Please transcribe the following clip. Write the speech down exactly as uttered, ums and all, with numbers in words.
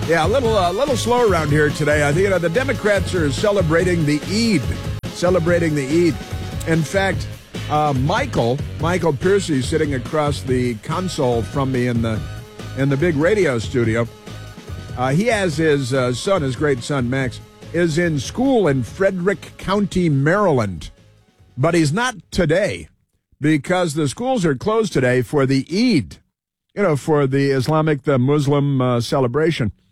Yeah, a little a uh, little slow around here today. I think you know, the Democrats are celebrating the Eid, celebrating the Eid. In fact, uh, Michael Michael Piercy, sitting across the console from me in the in the big radio studio, uh, he has his uh, son, his great son Max, is in school in Frederick County, Maryland, but he's not today because the schools are closed today for the Eid. You know, for the Islamic, the Muslim uh, celebration.